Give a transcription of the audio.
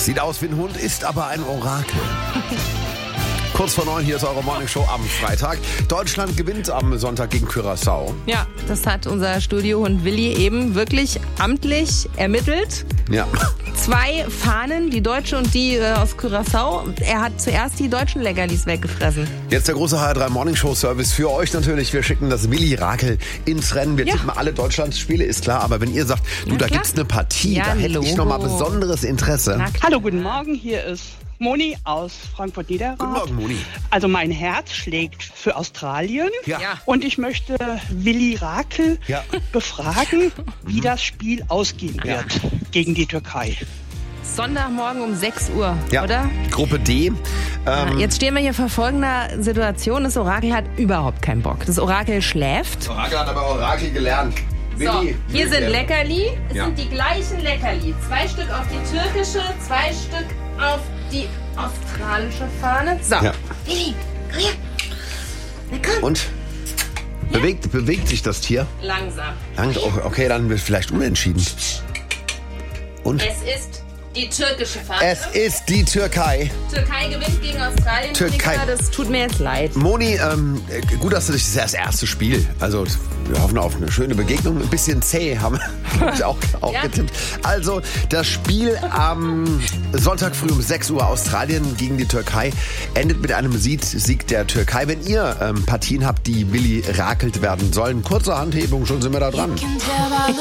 Sieht aus wie ein Hund, ist aber ein Orakel. Kurz vor 9, hier ist eure Morningshow am Freitag. Deutschland gewinnt am Sonntag gegen Curaçao. Ja, das hat unser Studiohund Willi eben wirklich amtlich ermittelt. Ja. 2 Fahnen, die deutsche und die aus Curaçao. Er hat zuerst die deutschen Leckerlis weggefressen. Jetzt der große HR3 Morningshow Service für euch natürlich. Wir schicken das Willi-Rakel ins Rennen. Wir tippen alle Deutschlandsspiele, ist klar. Aber wenn ihr sagt, du, da gibt's eine Partie, Ja, da hätte ich nochmal besonderes Interesse. Hallo, guten Morgen, hier ist Moni aus Frankfurt-Niederrad. Guten Morgen, Moni. Also mein Herz schlägt für Australien Ja. und ich möchte Willi Rakel Ja. befragen, wie das Spiel ausgehen wird gegen die Türkei. Sonntagmorgen um 6 Uhr, Ja. oder? Gruppe D. Jetzt stehen wir hier vor folgender Situation. Das Orakel hat überhaupt keinen Bock. Das Orakel schläft. Orakel hat aber Orakel gelernt. So, hier sind Leckerli. Es Ja. sind die gleichen Leckerli. 2 Stück auf die türkische, 2 Stück auf die australische Fahne. So. Ja. Willi, komm her. Na komm. Und? Bewegt sich das Tier? Langsam. Okay, dann wird vielleicht unentschieden. Und? Es ist die türkische Fahne. Es ist die Türkei. Türkei gewinnt gegen Australien. Türkei. Monika, das tut mir jetzt leid. Moni, gut, dass du dich, das ist ja das erste Spiel. Also, wir hoffen auf eine schöne Begegnung. Ein bisschen zäh haben wir auch Ja. getippt. Also, das Spiel am Sonntag früh um 6 Uhr Australien gegen die Türkei endet mit einem Sieg der Türkei. Wenn ihr Partien habt, die Willi rakelt werden sollen, kurze Handhebung, schon sind wir da dran.